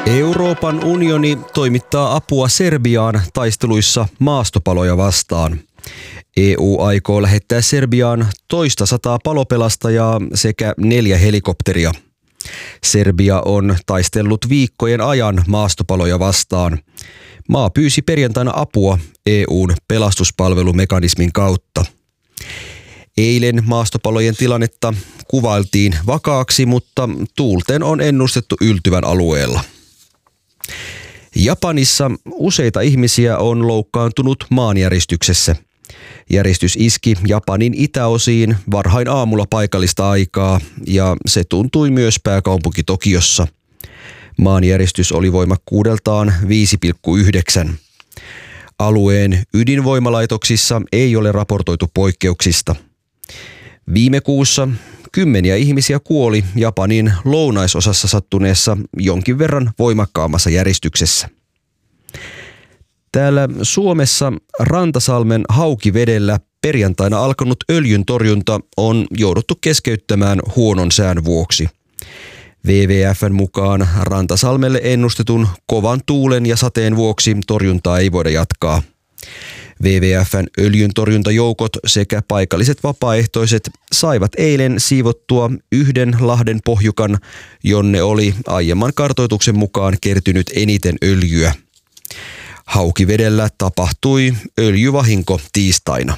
Euroopan unioni toimittaa apua Serbiaan taisteluissa maastopaloja vastaan. EU aikoo lähettää Serbiaan 200 palopelastajaa sekä 4 helikopteria. Serbia on taistellut viikkojen ajan maastopaloja vastaan. Maa pyysi perjantaina apua EU:n pelastuspalvelumekanismin kautta. Eilen maastopalojen tilannetta kuvailtiin vakaaksi, mutta tuulten on ennustettu yltyvän alueella. Japanissa useita ihmisiä on loukkaantunut maanjäristyksessä. Järistys iski Japanin itäosiin varhain aamulla paikallista aikaa ja se tuntui myös pääkaupunki Tokiossa. Maanjäristys oli voimakkuudeltaan 5,9. Alueen ydinvoimalaitoksissa ei ole raportoitu poikkeuksista. Viime kuussa 10 ihmisiä kuoli Japanin lounaisosassa sattuneessa jonkin verran voimakkaammassa järistyksessä. Täällä Suomessa Rantasalmen Haukivedellä perjantaina alkanut öljyntorjunta on jouduttu keskeyttämään huonon sään vuoksi. WWF:n mukaan Rantasalmelle ennustetun kovan tuulen ja sateen vuoksi torjuntaa ei voida jatkaa. WWF:n öljyntorjuntajoukot sekä paikalliset vapaaehtoiset saivat eilen siivottua yhden lahden pohjukan, jonne oli aiemman kartoituksen mukaan kertynyt eniten öljyä. Haukivedellä tapahtui öljyvahinko tiistaina.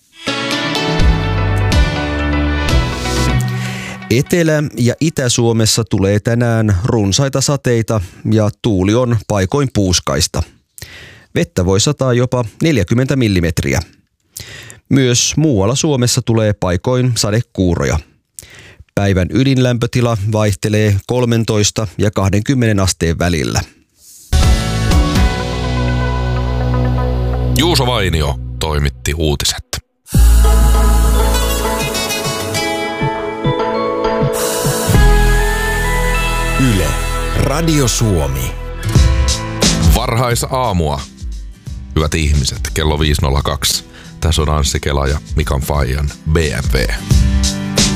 Etelä- ja Itä-Suomessa tulee tänään runsaita sateita ja tuuli on paikoin puuskaista. Vettä voi sataa jopa 40 millimetriä. Myös muualla Suomessa tulee paikoin sadekuuroja. Päivän ydinlämpötila vaihtelee 13 ja 20 asteen välillä. Juuso Vainio toimitti uutiset. Yle, Radio Suomi. Varhaisaamua. Hyvät ihmiset, kello 5.02. Tässä on Anssi Kela ja Mikan Fajan BMW.